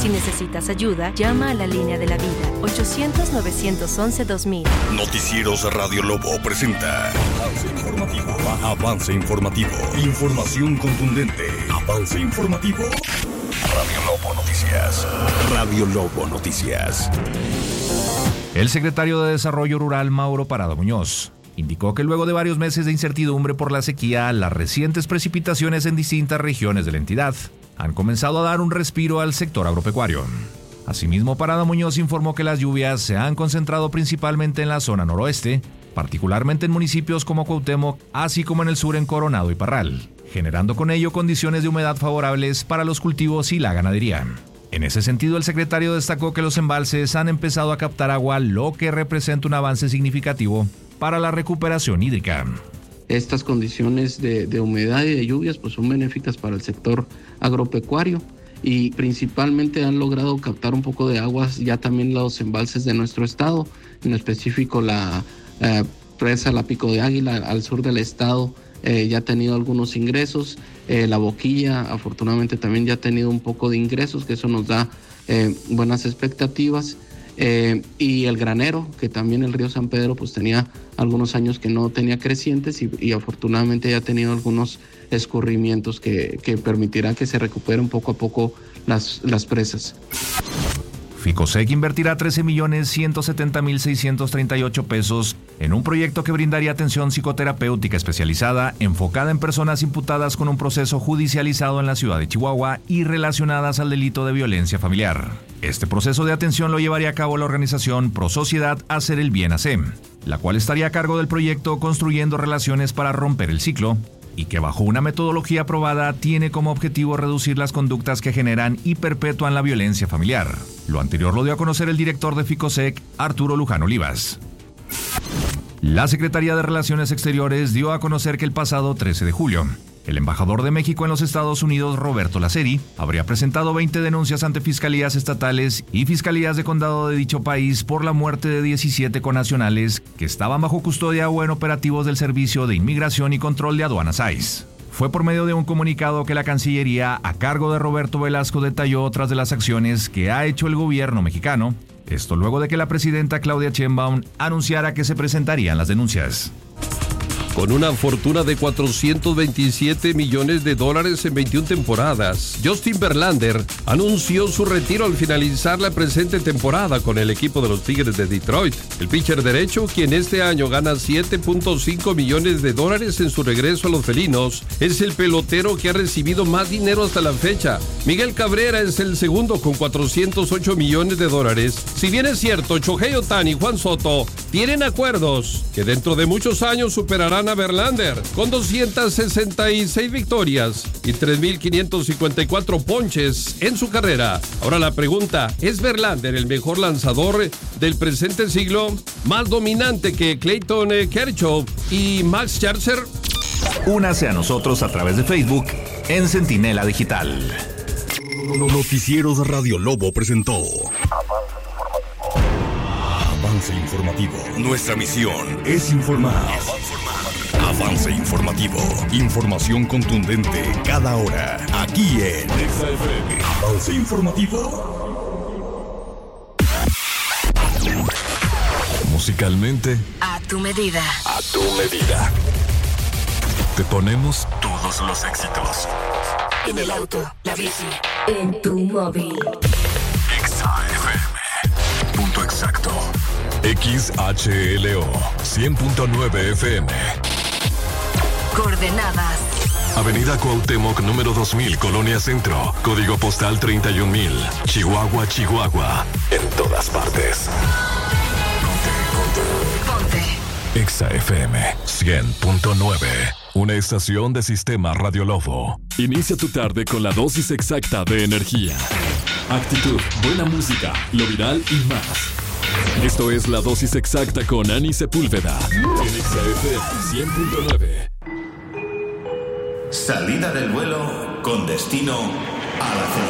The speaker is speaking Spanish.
Si necesitas ayuda, llama a la línea de la vida, 800-911-2000. Noticieros Radio Lobo presenta Avance Informativo. Avance Informativo. Información contundente. Avance Informativo. Radio Lobo Noticias. Radio Lobo Noticias. El secretario de Desarrollo Rural, Mauro Parada Muñoz, indicó que luego de varios meses de incertidumbre por la sequía, las recientes precipitaciones en distintas regiones de la entidad han comenzado a dar un respiro al sector agropecuario. Asimismo, Parada Muñoz informó que las lluvias se han concentrado principalmente en la zona noroeste, particularmente en municipios como Cuauhtémoc, así como en el sur en Coronado y Parral, generando con ello condiciones de humedad favorables para los cultivos y la ganadería. En ese sentido, el secretario destacó que los embalses han empezado a captar agua, lo que representa un avance significativo para la recuperación hídrica. Estas condiciones de humedad y de lluvias pues son benéficas para el sector agropecuario y principalmente han logrado captar un poco de aguas ya también los embalses de nuestro estado, en específico la presa La Pico de Águila al sur del estado. Ya ha tenido algunos ingresos, la Boquilla afortunadamente también ya ha tenido un poco de ingresos, que eso nos da buenas expectativas, y el Granero, que también el río San Pedro pues tenía algunos años que no tenía crecientes y afortunadamente ya ha tenido algunos escurrimientos que permitirá que se recupere un poco a poco las presas. Ficosec invertirá 13.170.638 pesos en un proyecto que brindaría atención psicoterapéutica especializada enfocada en personas imputadas con un proceso judicializado en la ciudad de Chihuahua y relacionadas al delito de violencia familiar. Este proceso de atención lo llevaría a cabo la organización Pro Sociedad Hacer el Bien AC, la cual estaría a cargo del proyecto Construyendo Relaciones para Romper el Ciclo, y que bajo una metodología aprobada tiene como objetivo reducir las conductas que generan y perpetúan la violencia familiar. Lo anterior lo dio a conocer el director de Ficosec, Arturo Luján Olivas. La Secretaría de Relaciones Exteriores dio a conocer que el pasado 13 de julio, el embajador de México en los Estados Unidos, Roberto Laceri, habría presentado 20 denuncias ante fiscalías estatales y fiscalías de condado de dicho país por la muerte de 17 connacionales que estaban bajo custodia o en operativos del Servicio de Inmigración y Control de Aduanas ICE. Fue por medio de un comunicado que la Cancillería, a cargo de Roberto Velasco, detalló otras de las acciones que ha hecho el gobierno mexicano. Esto luego de que la presidenta Claudia Sheinbaum anunciara que se presentarían las denuncias. Con una fortuna de $427 millones en 21 temporadas, Justin Verlander anunció su retiro al finalizar la presente temporada con el equipo de los Tigres de Detroit. El pitcher derecho, quien este año gana $7.5 millones en su regreso a los felinos, es el pelotero que ha recibido más dinero hasta la fecha. Miguel Cabrera es el segundo con $408 millones. Si bien es cierto, Shohei Ohtani y Juan Soto tienen acuerdos que dentro de muchos años superarán a Verlander con 266 victorias y 3.554 ponches en su carrera. Ahora la pregunta, ¿es Verlander el mejor lanzador del presente siglo? ¿Más dominante que Clayton Kershaw y Max Scherzer? Únase a nosotros a través de Facebook en Centinela Digital. Noticieros Radio Lobo presentó Avance Informativo. Nuestra misión es informar. Avance Informativo. Información contundente cada hora. Aquí en XFM. Avance Informativo. Musicalmente. A tu medida. A tu medida. Te ponemos todos los éxitos. En el auto, la bici, en tu móvil. XFM. Punto exacto. XHLO 100.9 FM. Coordenadas: Avenida Cuauhtémoc, número 2000, Colonia Centro. Código postal 31000. Chihuahua, Chihuahua. En todas partes. Ponte. Exa FM 100.9. Una estación de Sistema Radio Lobo. Inicia tu tarde con la dosis exacta de energía, actitud, buena música, lo viral y más. Esto es La Dosis Exacta con Ani Sepúlveda en XFM 100.9. Salida del vuelo con destino a la ciudad.